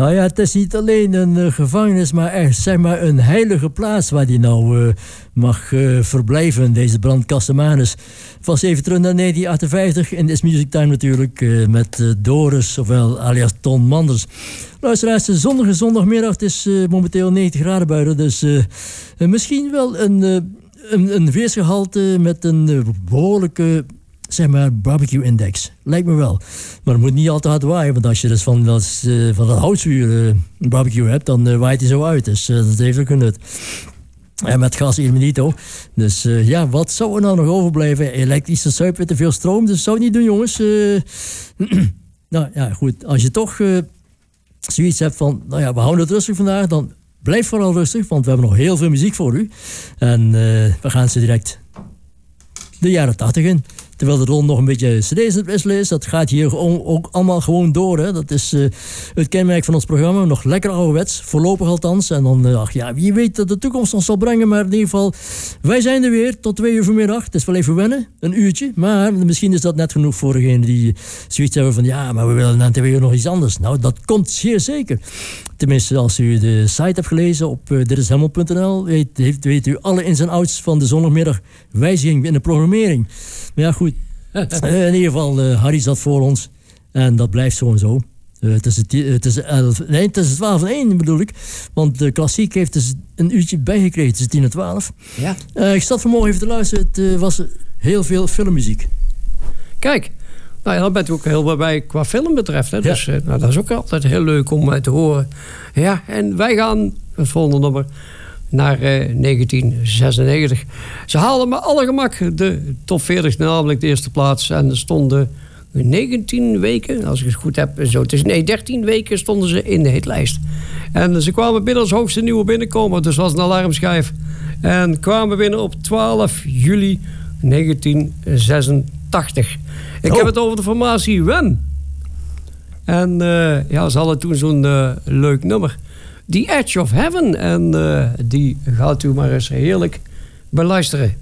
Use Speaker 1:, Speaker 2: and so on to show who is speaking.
Speaker 1: Nou ja, het is niet alleen een gevangenis, maar echt zeg maar een heilige plaats waar hij nou mag verblijven, deze Brand Castemanus. Vast even terug naar 1958 in This Music Time natuurlijk, met Doris, ofwel alias Ton Manders. Luisteraars, de zonnige zondagmiddag, het is momenteel 90 graden buiten, dus misschien wel een weersgehalte met een behoorlijke, zeg maar, barbecue-index. Lijkt me wel. Maar het moet niet al te hard waaien, want als je dus van dat houtvuur een barbecue hebt, dan waait hij zo uit. Dus dat heeft ook een nut. En met gas ilmenito. Dus ja, wat zou er nou nog overblijven? Elektrische zuip met te veel stroom, dus zou het niet doen, jongens. Nou ja, goed. Als je toch zoiets hebt van, nou ja, we houden het rustig vandaag, dan blijf vooral rustig, want we hebben nog heel veel muziek voor u. En we gaan ze direct de jaren 80 in. Terwijl de Ron nog een beetje cd's het wisselen is. Dat gaat hier ook allemaal gewoon door. Hè. Dat is het kenmerk van ons programma. Nog lekker ouderwets. Voorlopig althans. En dan, ach ja, wie weet dat de toekomst ons zal brengen. Maar in ieder geval, wij zijn er weer tot 2 uur vanmiddag. Het is wel even wennen. Een uurtje. Maar misschien is dat net genoeg voor degenen die zoiets hebben van, ja, maar we willen na 2 uur nog iets anders. Nou, dat komt zeer zeker. Tenminste, als u de site hebt gelezen op ditishelmond.nl, weet u alle ins en outs van de zondagmiddag wijziging in de programmering. Maar ja, goed. In ieder geval, Harry zat voor ons. En dat blijft zo en zo. Het is 12 en 1 bedoel ik. Want de klassiek heeft dus een uurtje bijgekregen tussen 10 en 12.
Speaker 2: Ja.
Speaker 1: Ik zat vanmorgen even te luisteren. Het was heel veel filmmuziek.
Speaker 2: Kijk, nou ja, daar bent u ook heel bij qua film betreft. Hè? Dus
Speaker 1: ja.
Speaker 2: nou, dat is ook altijd heel leuk om te horen. Ja, en wij gaan, het volgende nummer, naar 1996. Ze haalden met alle gemak de top 40, namelijk de eerste plaats. En er stonden 19 weken, als ik het goed heb, zo. Het is 13 weken stonden ze in de hitlijst. En ze kwamen binnen als hoogste nieuwe binnenkomer, dus was een alarmschijf. En kwamen binnen op 12 juli 1986. Ik heb het over de formatie Wham. En ja, ze hadden toen zo'n leuk nummer. The Edge of Heaven. En die gaat u maar eens heerlijk beluisteren.